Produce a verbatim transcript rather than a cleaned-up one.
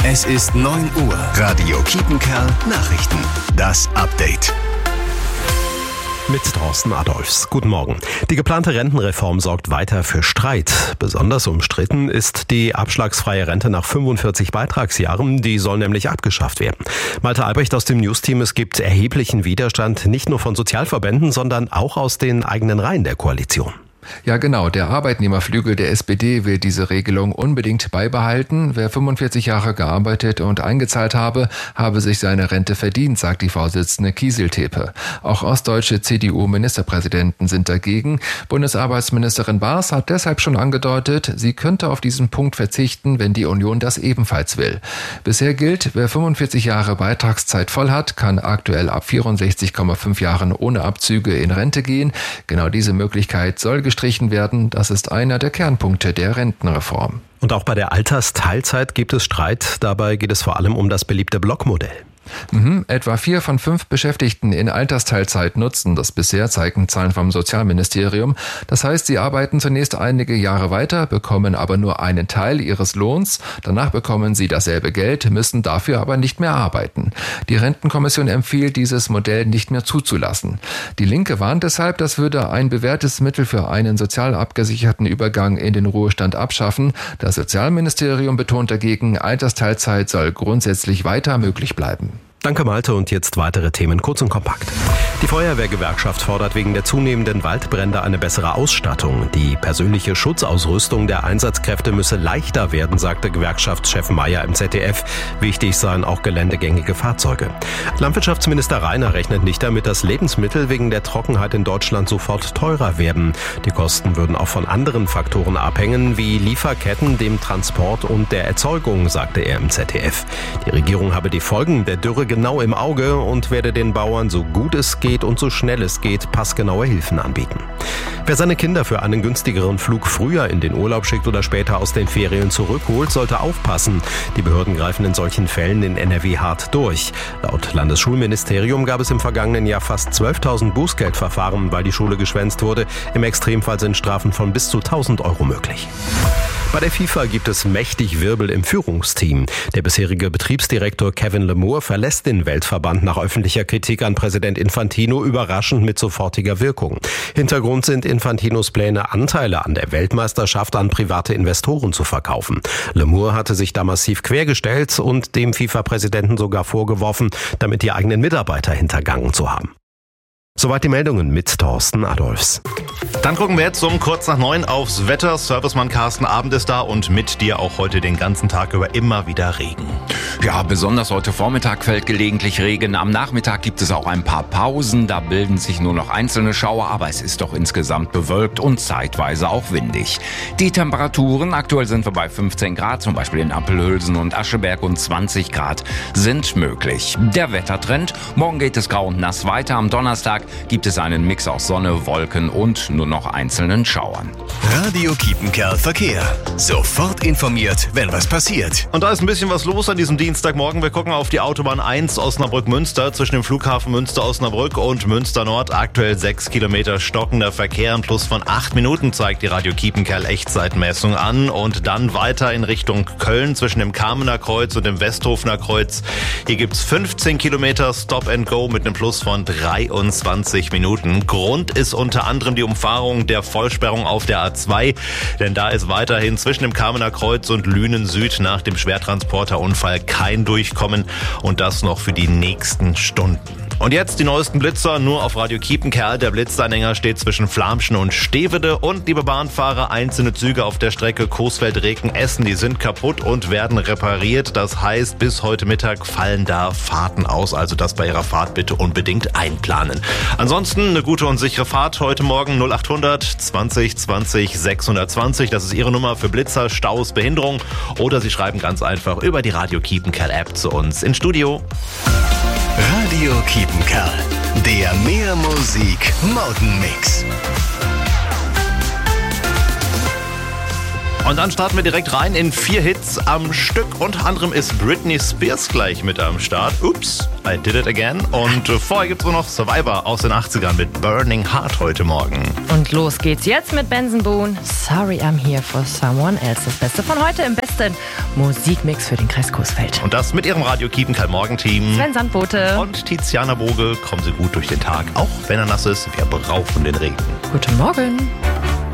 Es ist neun Uhr. Radio Kiepenkerl Nachrichten. Das Update. Mit Thorsten Adolfs. Guten Morgen. Die geplante Rentenreform sorgt weiter für Streit. Besonders umstritten ist die abschlagsfreie Rente nach fünfundvierzig Beitragsjahren. Die soll nämlich abgeschafft werden. Malte Albrecht aus dem News-Team. Es gibt erheblichen Widerstand, nicht nur von Sozialverbänden, sondern auch aus den eigenen Reihen der Koalition. Ja genau, der Arbeitnehmerflügel der S P D will diese Regelung unbedingt beibehalten. Wer fünfundvierzig Jahre gearbeitet und eingezahlt habe, habe sich seine Rente verdient, sagt die Vorsitzende Kieseltepe. Auch ostdeutsche C D U-Ministerpräsidenten sind dagegen. Bundesarbeitsministerin Baas hat deshalb schon angedeutet, sie könnte auf diesen Punkt verzichten, wenn die Union das ebenfalls will. Bisher gilt, wer fünfundvierzig Jahre Beitragszeit voll hat, kann aktuell ab vierundsechzig Komma fünf Jahren ohne Abzüge in Rente gehen. Genau diese Möglichkeit soll gestrichen werden. Das ist einer der Kernpunkte der Rentenreform. Und auch bei der Altersteilzeit gibt es Streit. Dabei geht es vor allem um das beliebte Blockmodell. Mhm. Etwa vier von fünf Beschäftigten in Altersteilzeit nutzen das bisher, zeigen Zahlen vom Sozialministerium. Das heißt, sie arbeiten zunächst einige Jahre weiter, bekommen aber nur einen Teil ihres Lohns. Danach bekommen sie dasselbe Geld, müssen dafür aber nicht mehr arbeiten. Die Rentenkommission empfiehlt, dieses Modell nicht mehr zuzulassen. Die Linke warnt deshalb, das würde ein bewährtes Mittel für einen sozial abgesicherten Übergang in den Ruhestand abschaffen. Das Sozialministerium betont dagegen, Altersteilzeit soll grundsätzlich weiter möglich bleiben. Danke Malte und jetzt weitere Themen kurz und kompakt. Die Feuerwehrgewerkschaft fordert wegen der zunehmenden Waldbrände eine bessere Ausstattung. Die persönliche Schutzausrüstung der Einsatzkräfte müsse leichter werden, sagte Gewerkschaftschef Mayer im Z D F. Wichtig seien auch geländegängige Fahrzeuge. Landwirtschaftsminister Rainer rechnet nicht damit, dass Lebensmittel wegen der Trockenheit in Deutschland sofort teurer werden. Die Kosten würden auch von anderen Faktoren abhängen, wie Lieferketten, dem Transport und der Erzeugung, sagte er im Z D F. Die Regierung habe die Folgen der Dürre genau im Auge und werde den Bauern so gut es geht und so schnell es geht passgenaue Hilfen anbieten. Wer seine Kinder für einen günstigeren Flug früher in den Urlaub schickt oder später aus den Ferien zurückholt, sollte aufpassen. Die Behörden greifen in solchen Fällen in N R W hart durch. Laut Landesschulministerium gab es im vergangenen Jahr fast zwölftausend Bußgeldverfahren, weil die Schule geschwänzt wurde. Im Extremfall sind Strafen von bis zu tausend Euro möglich. Bei der FIFA gibt es mächtig Wirbel im Führungsteam. Der bisherige Betriebsdirektor Kevin Lemure verlässt den Weltverband nach öffentlicher Kritik an Präsident Infantino überraschend mit sofortiger Wirkung. Hintergrund sind Infantinos Pläne, Anteile an der Weltmeisterschaft an private Investoren zu verkaufen. Lemure hatte sich da massiv quergestellt und dem FIFA-Präsidenten sogar vorgeworfen, damit die eigenen Mitarbeiter hintergangen zu haben. Soweit die Meldungen mit Thorsten Adolfs. Dann gucken wir jetzt um kurz nach neun aufs Wetter. Servicemann Carsten Abend ist da und mit dir auch heute den ganzen Tag über immer wieder Regen. Ja, besonders heute Vormittag fällt gelegentlich Regen. Am Nachmittag gibt es auch ein paar Pausen. Da bilden sich nur noch einzelne Schauer, aber es ist doch insgesamt bewölkt und zeitweise auch windig. Die Temperaturen, aktuell sind wir bei fünfzehn Grad, zum Beispiel in Appelhülsen und Ascheberg, und zwanzig Grad sind möglich. Der Wettertrend, morgen geht es grau und nass weiter. Am Donnerstag gibt es einen Mix aus Sonne, Wolken und nur noch einzelnen Schauern. Radio Kiepenkerl Verkehr. Sofort informiert, wenn was passiert. Und da ist ein bisschen was los an diesem Dienstagmorgen. Wir gucken auf die Autobahn eins Osnabrück-Münster zwischen dem Flughafen Münster-Osnabrück und Münster-Nord. Aktuell sechs Kilometer stockender Verkehr. Ein Plus von acht Minuten zeigt die Radio Kiepenkerl Echtzeitmessung an. Und dann weiter in Richtung Köln zwischen dem Kamener Kreuz und dem Westhofener Kreuz. Hier gibt's fünfzehn Kilometer Stop and Go mit einem Plus von dreiundzwanzig Minuten. Grund ist unter anderem die Umfahrung der Vollsperrung auf der A zwei, denn da ist weiterhin zwischen dem Kamener Kreuz und Lünen Süd nach dem Schwertransporterunfall kein Durchkommen und das noch für die nächsten Stunden. Und jetzt die neuesten Blitzer, nur auf Radio Kiepenkerl. Der Blitzanhänger steht zwischen Flamschen und Stevede. Und liebe Bahnfahrer, einzelne Züge auf der Strecke Coesfeld-Reken-Essen, die sind kaputt und werden repariert. Das heißt, bis heute Mittag fallen da Fahrten aus. Also das bei Ihrer Fahrt bitte unbedingt einplanen. Ansonsten eine gute und sichere Fahrt heute Morgen null achthundert zwanzig zwanzig sechshundertzwanzig. Das ist Ihre Nummer für Blitzer, Staus, Behinderung. Oder Sie schreiben ganz einfach über die Radio Kiepenkerl App zu uns ins Studio. Radio Kiepenkerl, der Mehr Musik Morgenmix. Und dann starten wir direkt rein in vier Hits am Stück. Unter anderem ist Britney Spears gleich mit am Start. Oops, I did it again. Und vorher gibt es nur noch Survivor aus den achtzigern mit Burning Heart heute Morgen. Und los geht's jetzt mit Benson Boone. Sorry, I'm here for someone else. Das Beste von heute im besten Musikmix für den Kreis Coesfeld. Und das mit ihrem Radio Kiepenkerl Morgenteam. Sven Sandbote und Tiziana Boge. Kommen Sie gut durch den Tag, auch wenn er nass ist. Wir brauchen den Regen. Guten Morgen.